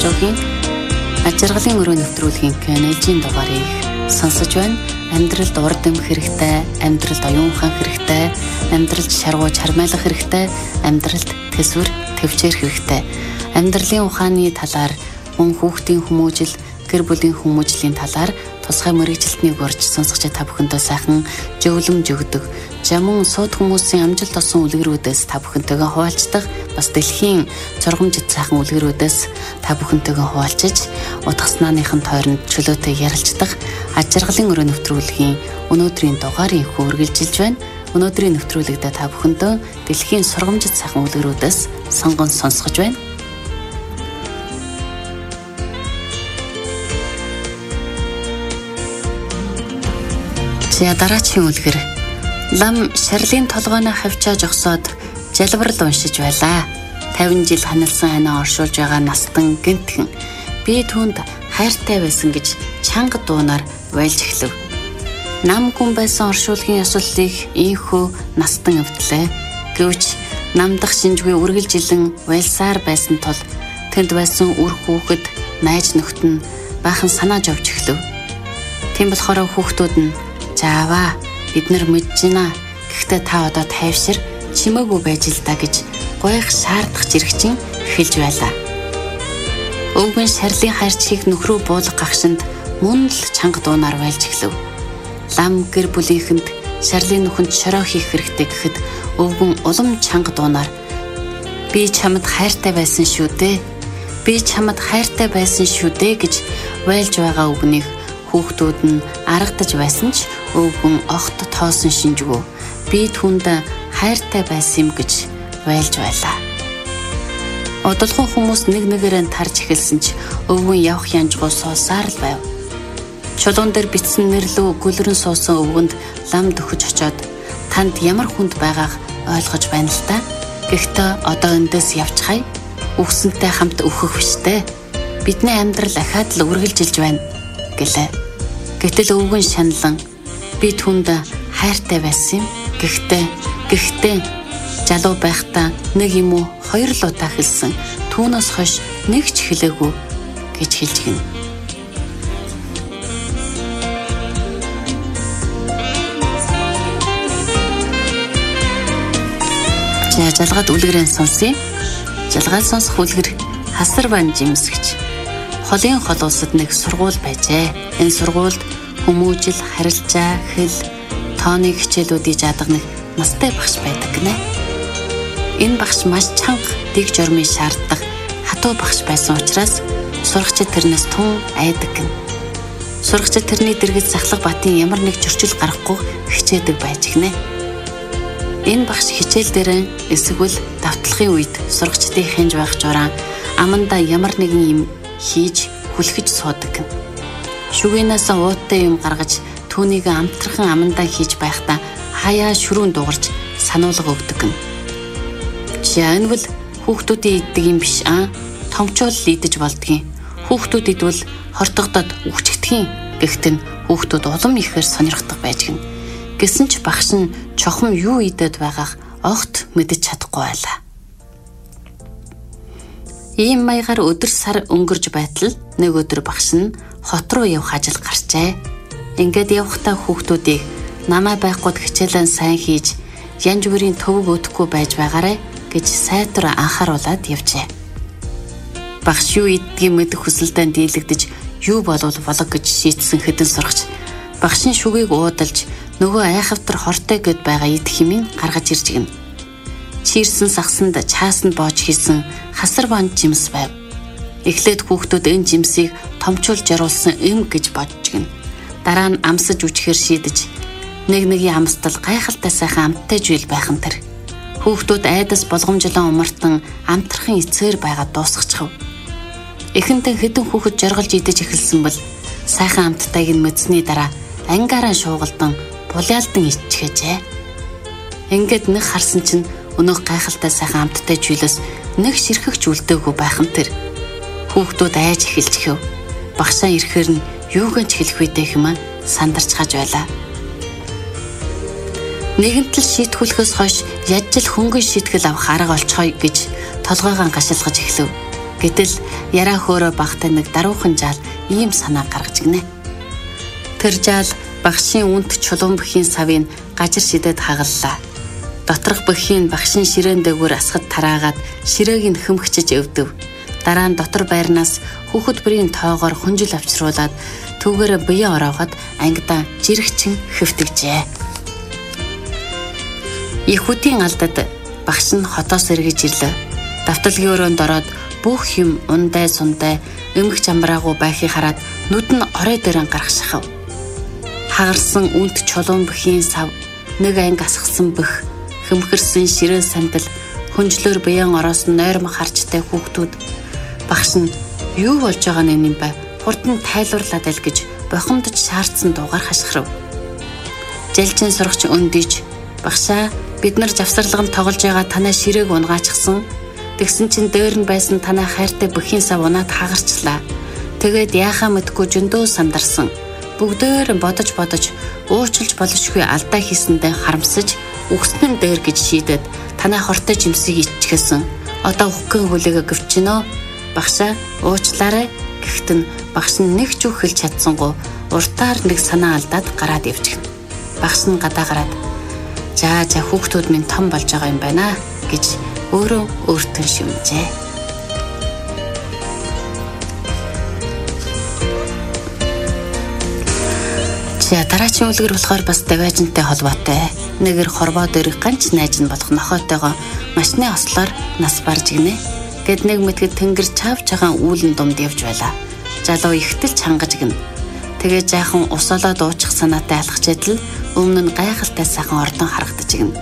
радиогийн ажиргалын өрөө нэвтрүүлгийн Кенежийн дугаарыг сонсож байна. Амьдралд урд эм хэрэгтэй, амьдралд оюун ухаан хэрэгтэй, амьдралд шаргуу чармайлах хэрэгтэй, амьдралд төсвөр төвчээр хэрэгтэй. Амьдралын ухааны талаар, мөн хүүхдийн хүмүүжил, гэр бүлийн хүмүүжлийн талаар тусгай мэргэжилтний урьж сонсогч та бүхэндээ сайхан зөвлөмж өгдөг. Жамун сууд хүмүүсийн амжилт олсон үлгэрүүдээс та бүхэнтэйгээ хуваалцдаг. Бас дэлхийн зургамжит сайхан үлгэрүүдээс та бүхэнтэйгээ хуваалцаж, утгаснааныхын тойронд чөлөөтэй ярилцдаг. Ажиргалын өрөө нэвтрүүлгийн өнөөдрийн дугаарыг үргэлжилж байна. Өнөөдрийн нэвтрүүлэгтээ та бүхэндээ дэлхийн сургамжит сайхан үлгэрүүдээс сонгон сонсгож байна. Дараагийн үлгэр. Лам шарлын толгойноо хавчаа жогсоод жалбарл уншиж байлаа. 50 жил ханилсан ханаа оршуулж байгаа настан гинтхэн. Би түүнд хайртай байсан гэж чанга дуунаар байлж эхлэв. Нам хүн байсан оршуулгын ёслолыг ийхүү настан өвдлээ. Гэвч намдах шинжгүй үргэлжилэн байлсаар байсан тул тэнд байсан үр хүүхэд, найз нөхд нь баахан санааж овж эхлэв. Тийм болохоор хүүхдүүд нь "Зааваа, бид нар мэдж байна. Гэхдээ та одоо тайвшир, чимээгүй байж л да" гэж гойх шаардах зэрэгчин хэлж байлаа. Өвгөн шарлын хайрчгийг нөхрөө буулгах гахшинд мөн л чанга дуунаар байлж эхлэв. Лам гэр бүлийнхэнд шарлын нүхэнд шороо хийх хэрэгтэй гэхэд өвгөн улам чанга дуунаар "Би чамд хайртай байсан шүү дээ. Би чамд хайртай байсан шүү дээ" гэж байлж байгаа үгнийг хүүхдүүд нь аргадаж байсан ч өвгөн огт тоосон шинжгүй "Би түүнд хайртай байсан юм" гэж байлж байлаа. Одолгон хүмүүс нэг нэгээрээ тарж эхэлсэн ч өвгөн явах янжгүй суусаар л байв. Чулуун дээр бичсэн нэрлүү гүлрэн суусан өвгөнд лам дөхөж очоод "Танд ямар хүнд байгааг ойлгож байна л та. Гэхдээ одоо эндээс явчихъя. Үхсэнтэй хамт өөхөх биштэй. Бидний амьдрал ахаад л үргэлжилж байна" гэлээ. Гэтэл өвгөн шаналан "Би түүнд хайртай байсан юм. Гэхдээ залуу байхдаа нэг юм уу хоёр л удаа хэлсэн. Түүнээс хойш нэг ч хэлээгүй" гэж хэлж гинэ. Жалгаад үлгэрэн сонсъё. Жалгаад сонсох үлгэр хасар бан жимсгч. Холын хол улсад нэг сургууль байжээ. Энэ сургуульд хүмүүжил, харилцаа, хэл, тооны хичээлүүдийг жаадаг нэг настай багш байдаг гинэ. Энэ багш маш чанга дэг журмын шаарддаг хатуу багш байсан учраас сурагчид тэрнээс тун айдаг гин. Сурагчид тэрний дэргэд сахлах батын ямар нэг зөрчил гарахгүй хичээдэг байж гинэ. Энэ багш хичээл дээр эсвэл давтлагын үед сурагчдыг хинж байх журaan аманда ямар нэгэн юм хийж хүлхэж суудаг гин. Шүгэнээс ууттай юм гаргаж түүнийг амтрхан амандаа хийж байхдаа хаяа шүрүүн дугарч сануулга өгдөг гин. Жишээ нь бол хүүхдүүдийн иддэг юм биш томчуул идэж болдгийн. Хүүхдүүд идвэл хортогдоод үхчихдгийн. Гэхдээ хүүхдүүд улам ихээр сонирхдаг байж гин. Гэсэн ч багш нь чухам юу идээд байгааг огт мэдэж чадахгүй байлаа. Ийм маягаар өдөр сар өнгөрж байтал нэг өдөр багш нь хот руу явах ажил гарчээ. Ингээд явахдаа хүүхдүүдийг намаа байхгүйд хичээлэн сайн хийж янж бүрийн төвөг өдөхгүй байж байгаарэ гэж сайтар анхааруулад явжээ. Багш юу иддгийг мэдэх хүсэлтэд дийлэгдэж юу болов гэж шийтсэн хэдэн сурагч багшийн шүгийг уудалж нөгөө айхавтар хортой гэд байгаа идэх хэмээн гаргаж ирж гин. Чирсэн сагсанд чаасанд боож хийсэн хасар бан жимс байв. Эхлээд хүүхдүүд энэ жимсийг томчуулж яруулсан эм гэж бодж гин. Дараа нь амсаж үчхээр шийдэж нэгний амстал гайхалтай сайхан амттай жийл байхан тэр. Хүүхдүүд айдас болгомжлон умартан амтрахын эцээр байгаа дуусгачихв. Эхэнтэн хэдэн хүүхэд жаргалж идэж эхэлсэн бол сайхан амттайг нь мэдсэний дараа ангаараа шуугалдан булаалдан иччихэжээ. Ингээд нэг харсан чинь өнөөх гайхалтай сайхан амттай жийлээс нэг ширхэгч үлдээгүй байхан тэр. Хүүхдүүд айж эхэлчихв. Багшаа ирэхээр нь юугэн ч хэлэх үедээ хэмээн сандарч хаж байлаа. Нэгэнтэл шийтгүүлэхээс хойш яаж л хөнгөн шийтгэл авах арга олцгоё гэж толгойгоо гашилгаж эхлэв. Гэтэл яраа хөөрөө багтай нэг даруухан жаал ийм санаа гаргаж игнэ. Тэр жаал багшийн үнт чулуун бүхийн савыг гажир шидэд хагаллаа. Доторх бүхийн багшийн ширээн дээгүүр асгад тараагаад ширээг нь хөмгчиж өвдөв. Дараа нь дотор байрнаас хүүхэд бүрийн тоогоор хүнжил авчруулад түүгээрээ бие ороогоод ангидаа жирэгчин хэвтэгжээ. Ихүүдийн алдад багш нь хотоос эргэж ирлээ. Давталгийн өрөөнд ороод бүх юм ундай сундай эмгч амбраагүй байхыг хараад нүд нь орой дээр гарах шахав. Хагарсан үнт чулуун бүхийн сав, нэг анги асгасан бөх, хөмхөрсөн ширээ сандал, хүнжлөөр биеэн ороосон нойрмог харчтай хүүхдүүд. Багш нь юу болж байгаа юм бэ? Хурдан тайлбарлаад ил гэж бохомдож шаардсан дуугаар хашгирав. Жалжин сурагч өндийж, багшаа бид нар завсарлаганд тоглож байгаа танай ширээг унгаачихсан. Тэгсэн чинь дээр нь байсан танай хайртай бүхийн сав унаад хагарчлаа. Тэгээд яахаа мэдгүй жөндөө сандарсан. Бүгдээр бодож уучлж болшгүй алдаа хийсэндээ харамсаж үхсэн дээр гэж шийдэд танай хортой жимсийг иччихсэн. Одоо үхгэн хүлээгээ гөвчнөө. Багшаа уучлаарай. Гэхдээ нь багш нь нэг ч үг хэлж чадсангүй уртаар нэг санаа алдаад гараад явчихна. Багш нь гадаа гараад За хүүхдүүд минь том болж байгаа юм байна гэж өөрөө өөртөө шивнэжээ. Дараагийн үлгэр болохоор бас даваажинтай холбоотой. Нэгэр хорвоо дээрх ганц найз нь болох нохоотойгоо машины ослоор нас барж игнэ. Гэт нэг мэтгэд тэнгэр чавж байгаа үүлэн думд явж байлаа. Залуу ихтэл чангаж игнэ. Тэгээ жаахан усолоод уучих санаатай алхаж идэл өмнө нь гайхалтай сайхан ордон харагдаж игнэ.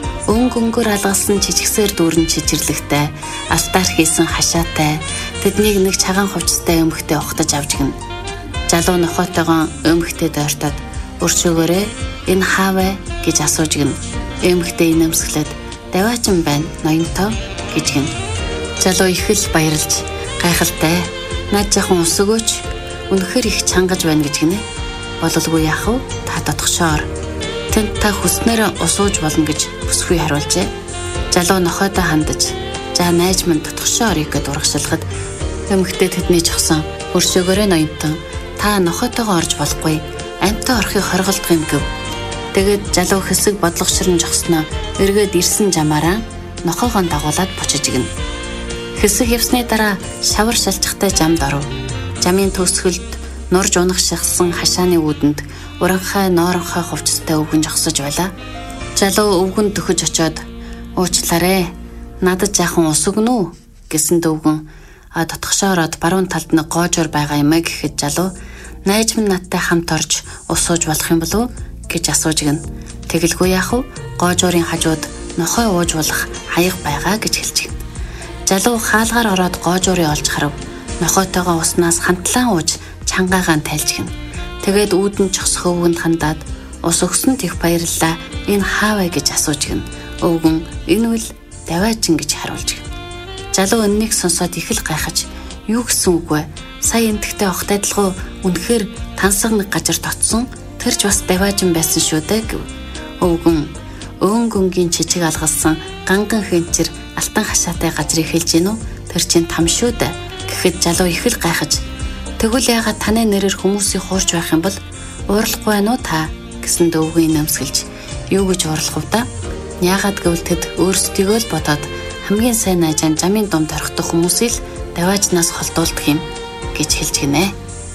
Өнгөөр алгалсан жижигсээр дүүрэн чижирлэгтэй, алтаар хийсэн хашаатай, тэднийг нэг цагаан хувцастай өмгтэй ухтаж авч игнэ. Залуу нохоотойгоо өмгтэй дойртоод өршөөгөөрэй энэ хаав вэ гэж асууж игнэ. Эмгтэй инэмсгэлээд даваачин байна ноёнтоо гэж гин. Залуу их л баярлж гайхалтай наад жаахан ус өгөөч үнэхээр их чангаж байна гэж гинэ. Бололгүй яах вэ? Та дотгошоор тэнд та хүснээр ус ууж болно гэж бүсгүй харуулжээ. Залуу нохойдоо хандаж за найз минь дотгошоо орё гэд урагшилахад эмгтэй тэдний жогсон өршөөгөөрэй ноёнтоо та нохойтойгоо орж болохгүй амьтаа орохыг хорголдох юм гэв. Тэгээд залуу хэсэг бодлогошрон жогсноо эргээд ирсэн жамаараа нохоогоо дагуулад бочиж игнэ. Хэсэг явсны дараа шавар шалчихтай жамд оров. Жамын төгсгөлд нурж унах шахсан хашааны үүдэнд уранхай норонхой хувцастай өвгөн жогсож байлаа. Залуу өвгөнд дөхөж очоод уучлаарай надад жаахан ус өгнө үү гэсэн өвгөн дотгошоо ороод баруун талд нэг гоожор байгаа юм гэхэд залуу найз минь надтай хамт орж ус ууж болох юм болов гэж асууж гин. Тэгэлгүй яах вэ? Гоожорын хажууд нохой ууж болох хаяг байгаа гэж хэлж гин. Залуу хаалгаар ороод гоожорыг олж харав. Нохойтойгоо уснаас хамтлан ууж чангаагаан тайлж гин. Тэгээд үүдэн чогсох өвгөнд хандаад ус өгсөнд их баярлалаа. Энэ хаавэ гэж асууж гин. Өвгөн энэ үл даваачин гэж харуулж гин. Залуу энэнийг сонсоод их л гайхаж юу гэсэн үг вэ? Сая энтгтэй огт адилгүй үнэхээр тансаг нэг гажир дотсон тэр ч бас даваажин байсан шүү дээ гэв. Өвгөн өнгөнгийн чичиг алгалсан ганган хэнчэр алтан хашаатай газрыг хэлж гинүү тэр чинь там шүү дээ гэхэд залуу их л гайхаж тэгвэл яагаад таны нэрээр хүмүүсийг хуурч байх юм бол уурлахгүй байна уу та гэсэн өвгөн нэмсгэлж юу гэж уурлах вэ да? Яагаад гэвэл тэд өөрсдийгөө л бодоод хамгийн сайн найжaan жамын дунд орхидох хүмүүсийг л даваажнаас холдуулдаг юм гэж хэлж гинэ.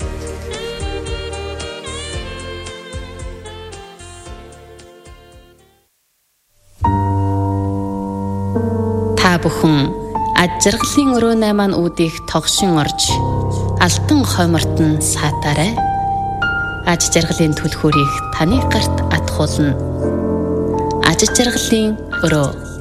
Та бүхэн аж жаргалын өрөөнэй маань үүдийг тогшин орж алтан хоймортон саатаарай. Аж жаргалын түлхүүрийг таны гарт атгуулна. Аж жаргалын өрөө